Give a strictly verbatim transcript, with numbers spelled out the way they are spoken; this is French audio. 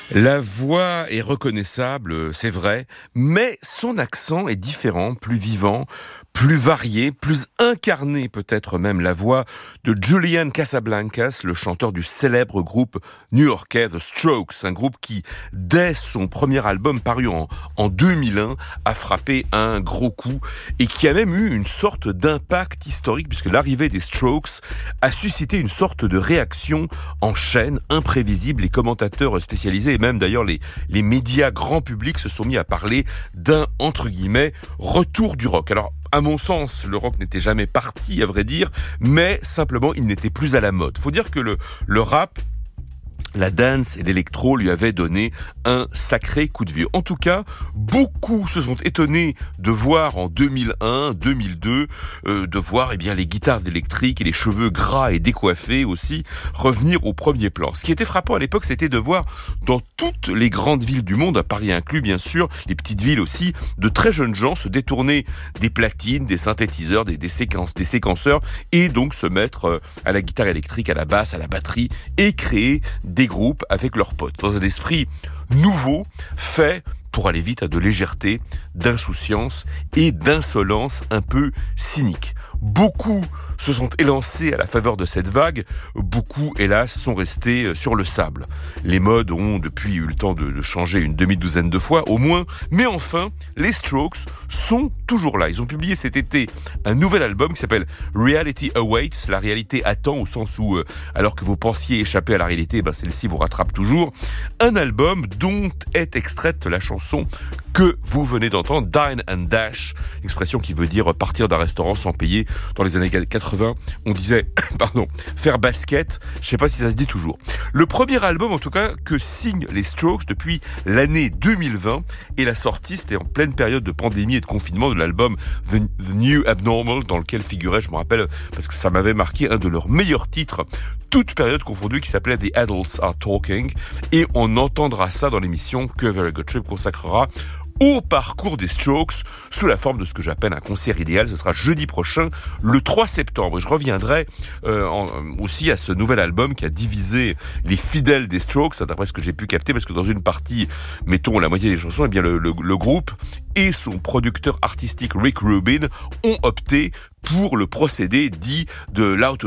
La voix est reconnaissable, c'est vrai, mais son accent est différent, plus vivant, plus varié, plus incarné peut-être même. La voix de Julian Casablancas, le chanteur du célèbre groupe new-yorkais The Strokes, un groupe qui, dès son premier album paru en, en deux mille un, a frappé un gros coup et qui a même eu une sorte d'impact historique puisque l'arrivée des Strokes a suscité une sorte de réaction en chaîne imprévisible. Les commentateurs spécialisés et même d'ailleurs les, les médias grand public se sont mis à parler d'un, entre guillemets, retour du rock. Alors, à mon sens, le rock n'était jamais parti, à vrai dire, mais simplement, il n'était plus à la mode. Faut dire que le, le rap, la dance et l'électro lui avaient donné un sacré coup de vieux. En tout cas, beaucoup se sont étonnés de voir en deux mille un, deux mille deux, euh, de voir eh bien les guitares électriques et les cheveux gras et décoiffés aussi revenir au premier plan. Ce qui était frappant à l'époque, c'était de voir dans toutes les grandes villes du monde, à Paris inclus bien sûr, les petites villes aussi, de très jeunes gens se détourner des platines, des synthétiseurs, des, des, séquences, des séquenceurs et donc se mettre euh, à la guitare électrique, à la basse, à la batterie et créer des des groupes avec leurs potes, dans un esprit nouveau, fait pour aller vite à de légèreté, d'insouciance et d'insolence un peu cynique. Beaucoup se sont élancés à la faveur de cette vague, beaucoup, hélas, sont restés sur le sable. Les modes ont depuis eu le temps de, de changer une demi-douzaine de fois, au moins, mais enfin, les Strokes sont toujours là. Ils ont publié cet été un nouvel album qui s'appelle Reality Awaits, la réalité attend, au sens où, euh, alors que vous pensiez échapper à la réalité, ben celle-ci vous rattrape toujours. Un album dont est extraite la chanson que vous venez d'entendre, Dine and Dash, expression qui veut dire partir d'un restaurant sans payer. Dans les années quatre-vingts, on disait, pardon, faire basket, je sais pas si ça se dit toujours. Le premier album, en tout cas, que signent les Strokes depuis l'année deux mille vingt, et la sortie, c'était en pleine période de pandémie et de confinement, de l'album The, The New Abnormal, dans lequel figurait, je me rappelle, parce que ça m'avait marqué, un de leurs meilleurs titres, toute période confondue, qui s'appelait The Adults Are Talking, et on entendra ça dans l'émission que Very Good Trip consacrera au parcours des Strokes, sous la forme de ce que j'appelle un concert idéal. Ce sera jeudi prochain, le trois septembre. Je reviendrai euh, en, aussi à ce nouvel album qui a divisé les fidèles des Strokes, d'après ce que j'ai pu capter, parce que dans une partie, mettons la moitié des chansons, eh bien le, le, le groupe et son producteur artistique Rick Rubin ont opté pour le procédé dit de l'auto